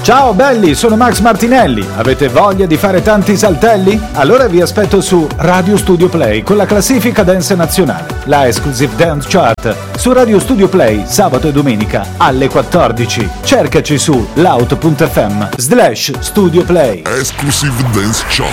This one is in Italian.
Ciao belli, sono Max Martinelli. Avete voglia di fare tanti saltelli? Allora vi aspetto su Radio Studio Play con la classifica dance nazionale, la Exclusive Dance Chart, su Radio Studio Play sabato e domenica alle 14. Cercaci su loud.fm/Studio Play. Exclusive Dance Chart.